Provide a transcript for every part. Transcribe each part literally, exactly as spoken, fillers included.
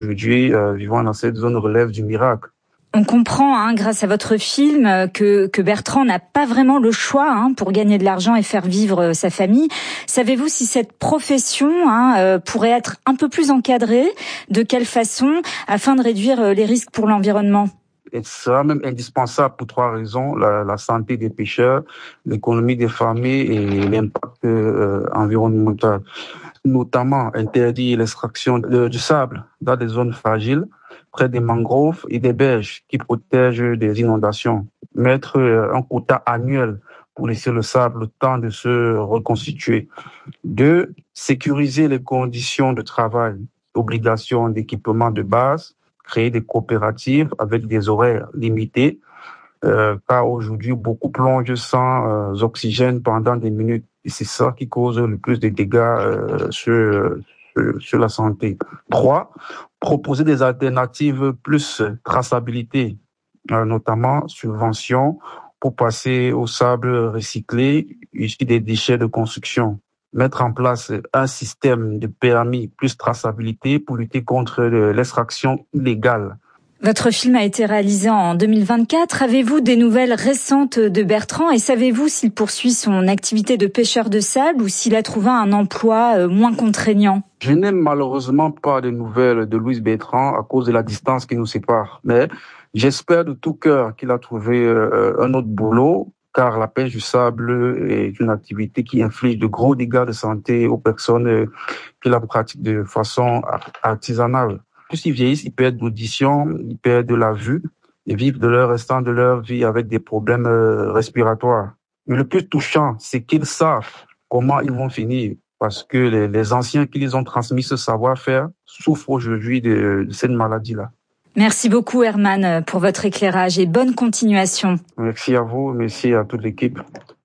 Aujourd'hui, euh, vivant dans cette zone relève du miracle. On comprend, hein, grâce à votre film, que, que Bertrand n'a pas vraiment le choix hein, pour gagner de l'argent et faire vivre sa famille. Savez-vous si cette profession hein, euh, pourrait être un peu plus encadrée? De quelle façon, afin de réduire les risques pour l'environnement? Et ce sera même indispensable pour trois raisons: la, la santé des pêcheurs, l'économie des familles et l'impact euh, environnemental. Notamment interdire l'extraction de, du sable dans des zones fragiles, près des mangroves et des berges qui protègent des inondations. Mettre un quota annuel pour laisser le sable le temps de se reconstituer. Deux, sécuriser les conditions de travail, obligation d'équipement de base, créer des coopératives avec des horaires limités, euh, car aujourd'hui beaucoup plongent sans euh, oxygène pendant des minutes. Et c'est ça qui cause le plus de dégâts euh, sur, sur, sur la santé. Trois, proposer des alternatives plus traçabilité, euh, notamment subventions pour passer au sable recyclé issu des déchets de construction. Mettre en place un système de permis plus traçabilité pour lutter contre l'extraction illégale. Votre film a été réalisé en deux mille vingt-quatre. Avez-vous des nouvelles récentes de Bertrand et savez-vous s'il poursuit son activité de pêcheur de sable ou s'il a trouvé un emploi moins contraignant? Je n'ai malheureusement pas de nouvelles de Louis Bertrand à cause de la distance qui nous sépare. Mais j'espère de tout cœur qu'il a trouvé un autre boulot, car la pêche du sable est une activité qui inflige de gros dégâts de santé aux personnes qui la pratiquent de façon artisanale. Plus ils vieillissent, ils perdent l'audition, ils perdent de la vue et vivent de leur restant de leur vie avec des problèmes respiratoires. Mais le plus touchant, c'est qu'ils savent comment ils vont finir, parce que les, les anciens qui les ont transmis ce savoir-faire souffrent aujourd'hui de, de cette maladie-là. Merci beaucoup Herman pour votre éclairage et bonne continuation. Merci à vous, merci à toute l'équipe.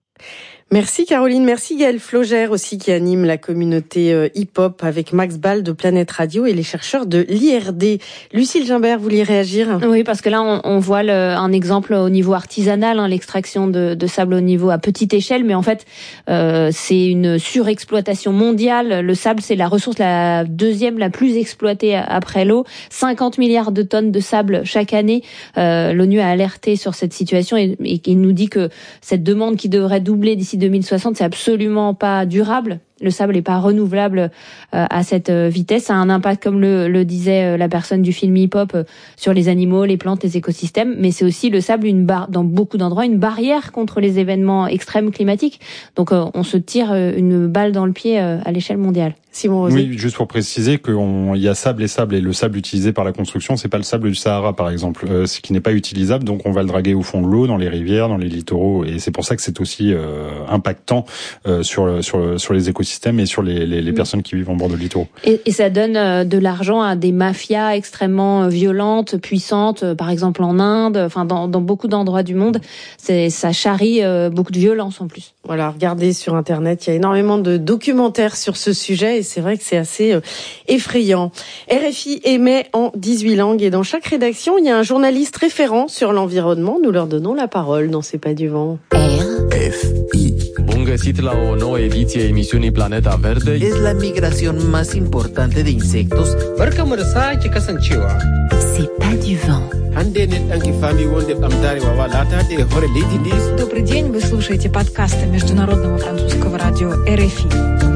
Merci Caroline, merci Gaël Flogère aussi qui anime la communauté hip-hop avec Max Ball de Planète Radio et les chercheurs de l'I R D. Lucille Gimbert, vous vouliez réagir? Oui, parce que là on, on voit le, un exemple au niveau artisanal, hein, l'extraction de, de sable au niveau à petite échelle, mais en fait euh, c'est une surexploitation mondiale. Le sable, c'est la ressource la deuxième la plus exploitée après l'eau. cinquante milliards de tonnes de sable chaque année. Euh, L'ONU a alerté sur cette situation et, et il nous dit que cette demande qui devrait doubler d'ici deux mille soixante, c'est absolument pas durable. Le sable n'est pas renouvelable euh, à cette euh, vitesse. Ça a un impact, comme le, le disait euh, la personne du film hip-hop, euh, sur les animaux, les plantes, les écosystèmes. Mais c'est aussi le sable, une barre, dans beaucoup d'endroits, une barrière contre les événements extrêmes climatiques. Donc euh, on se tire euh, une balle dans le pied euh, à l'échelle mondiale. Simon Rosé. Oui, juste pour préciser qu'il y a sable et sable, et le sable utilisé par la construction, c'est pas le sable du Sahara, par exemple, euh, ce qui n'est pas utilisable. Donc on va le draguer au fond de l'eau, dans les rivières, dans les littoraux, et c'est pour ça que c'est aussi euh, impactant euh, sur sur sur les écosystèmes et sur les, les, les personnes qui vivent en bord de littoraux. Et, et ça donne euh, de l'argent à des mafias extrêmement euh, violentes, puissantes, euh, par exemple en Inde, enfin dans, dans beaucoup d'endroits du monde. C'est, ça charrie euh, beaucoup de violence en plus. Voilà, regardez sur Internet, il y a énormément de documentaires sur ce sujet et c'est vrai que c'est assez euh, effrayant. R F I émet en dix-huit langues et dans chaque rédaction, il y a un journaliste référent sur l'environnement. Nous leur donnons la parole dans C'est pas du vent. R F I. Bun găsit la o nouă ediție a emisiunii Planeta Verde. Es la migración más importante de insectos. Barkamu da sake kasancewa. C'est pas du vent. Hande ne ɗan kifami wanda ɓamtare wawa lata da hore lady dis. Добрый день, вы слушаете подкасты Международного французского радио R F I.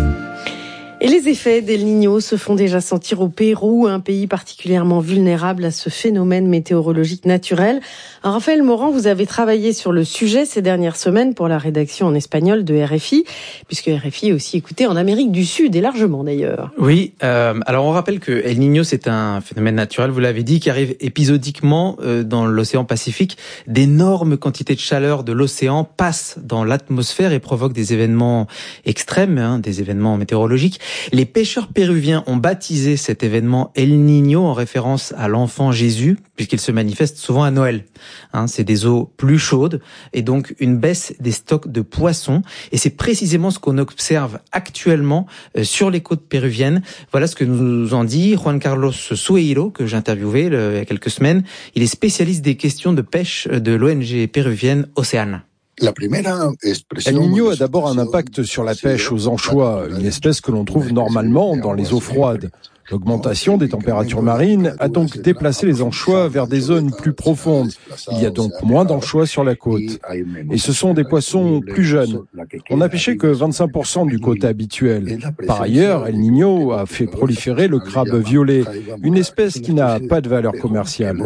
Et les effets d'El Niño se font déjà sentir au Pérou, un pays particulièrement vulnérable à ce phénomène météorologique naturel. Alors, Raphaël Morand, vous avez travaillé sur le sujet ces dernières semaines pour la rédaction en espagnol de R F I, puisque R F I est aussi écouté en Amérique du Sud, et largement d'ailleurs. Oui, euh, alors on rappelle que El Niño, c'est un phénomène naturel, vous l'avez dit, qui arrive épisodiquement euh, dans l'océan Pacifique. D'énormes quantités de chaleur de l'océan passent dans l'atmosphère et provoquent des événements extrêmes, hein, des événements météorologiques. Les pêcheurs péruviens ont baptisé cet événement El Niño en référence à l'enfant Jésus, puisqu'il se manifeste souvent à Noël. Hein, c'est des eaux plus chaudes et donc une baisse des stocks de poissons. Et c'est précisément ce qu'on observe actuellement euh, sur les côtes péruviennes. Voilà ce que nous en dit Juan Carlos Sueiro, que j'ai interviewé le, il y a quelques semaines. Il est spécialiste des questions de pêche de l'O N G péruvienne Océane. El Niño a d'abord un impact sur la pêche aux anchois, une espèce que l'on trouve normalement dans les eaux froides. L'augmentation des températures marines a donc déplacé les anchois vers des zones plus profondes. Il y a donc moins d'anchois sur la côte. Et ce sont des poissons plus jeunes. On n'a pêché que vingt-cinq pour cent du quota habituel. Par ailleurs, El Niño a fait proliférer le crabe violet, une espèce qui n'a pas de valeur commerciale.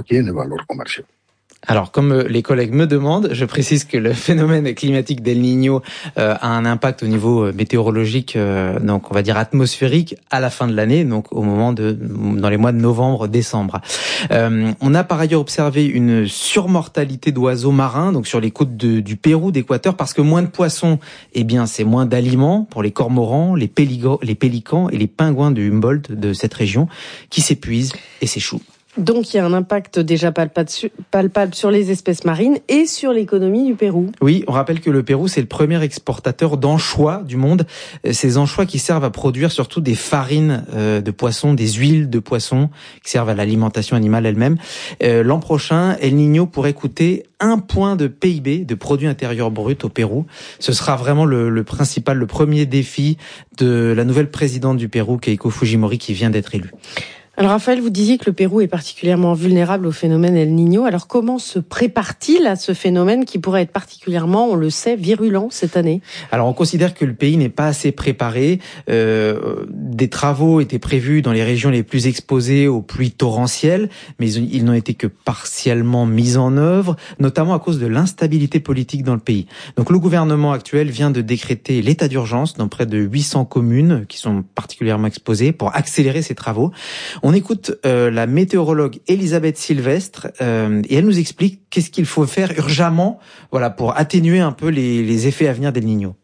Alors, comme les collègues me demandent, je précise que le phénomène climatique d'El Niño euh, a un impact au niveau météorologique, euh, donc on va dire atmosphérique, à la fin de l'année, donc au moment de, dans les mois de novembre, décembre. Euh, on a par ailleurs observé une surmortalité d'oiseaux marins, donc sur les côtes de, du Pérou, d'Équateur, parce que moins de poissons, eh bien, c'est moins d'aliments pour les cormorans, les, péligo, les pélicans et les pingouins de Humboldt de cette région, qui s'épuisent et s'échouent. Donc il y a un impact déjà palpable sur les espèces marines et sur l'économie du Pérou. Oui, on rappelle que le Pérou, c'est le premier exportateur d'anchois du monde. Ces anchois qui servent à produire surtout des farines de poissons, des huiles de poissons qui servent à l'alimentation animale elle-même. L'an prochain, El Niño pourrait coûter un point de P I B, de produit intérieur brut au Pérou. Ce sera vraiment le, le principal, le premier défi de la nouvelle présidente du Pérou, Keiko Fujimori, qui vient d'être élue. Alors Raphaël, vous disiez que le Pérou est particulièrement vulnérable au phénomène El Niño. Alors comment se prépare-t-il à ce phénomène qui pourrait être particulièrement, on le sait, virulent cette année ? Alors on considère que le pays n'est pas assez préparé. Euh, des travaux étaient prévus dans les régions les plus exposées aux pluies torrentielles, mais ils n'ont été que partiellement mis en œuvre, notamment à cause de l'instabilité politique dans le pays. Donc le gouvernement actuel vient de décréter l'état d'urgence dans près de huit cents communes qui sont particulièrement exposées pour accélérer ces travaux. On écoute euh, la météorologue Elisabeth Sylvestre euh, et elle nous explique qu'est-ce qu'il faut faire urgemment, voilà, pour atténuer un peu les, les effets à venir d'El Niño.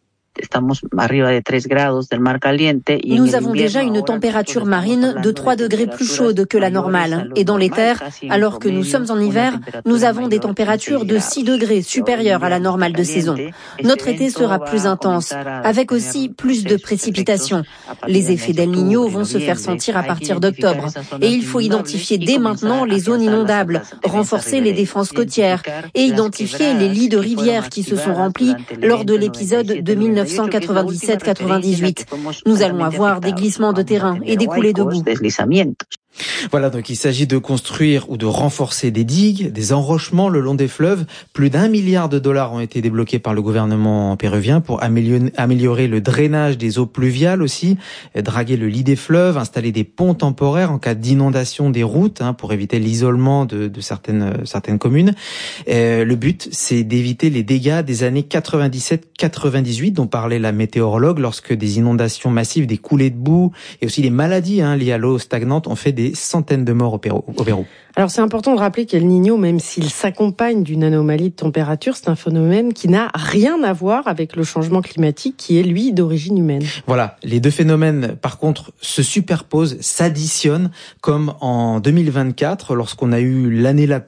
Nous avons déjà une température marine de trois degrés plus chaude que la normale. Et dans les terres, alors que nous sommes en hiver, nous avons des températures de six degrés supérieures à la normale de saison. Notre été sera plus intense, avec aussi plus de précipitations. Les effets d'El Niño vont se faire sentir à partir d'octobre. Et il faut identifier dès maintenant les zones inondables, renforcer les défenses côtières et identifier les lits de rivières qui se sont remplis lors de l'épisode de mille neuf cent quatre-vingt-dix-sept quatre-vingt-dix-huit. Nous allons avoir des glissements de terrain et des coulées de boue. Voilà, donc il s'agit de construire ou de renforcer des digues, des enrochements le long des fleuves. Plus d'un milliard de dollars ont été débloqués par le gouvernement péruvien pour améliorer le drainage des eaux pluviales aussi, draguer le lit des fleuves, installer des ponts temporaires en cas d'inondation des routes, hein, pour éviter l'isolement de, de certaines, certaines communes. Euh, le but, c'est d'éviter les dégâts des années quatre-vingt-dix-sept quatre-vingt-dix-huit dont parlait la météorologue, lorsque des inondations massives, des coulées de boue et aussi des maladies hein, liées à l'eau stagnante ont fait des centaines de morts au Pérou. Au Pérou. Alors c'est important de rappeler qu'El Niño, même s'il s'accompagne d'une anomalie de température, c'est un phénomène qui n'a rien à voir avec le changement climatique qui est, lui, d'origine humaine. Voilà, les deux phénomènes, par contre, se superposent, s'additionnent, comme en deux mille vingt-quatre, lorsqu'on a eu l'année la